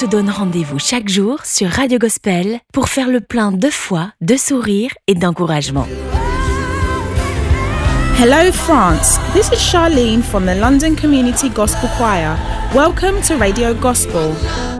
te donne rendez-vous chaque jour sur Radio Gospel pour faire le plein de foi, de sourire et d'encouragement. Hello France, this is Charlene from the London Community Gospel Choir. Welcome to Radio Gospel.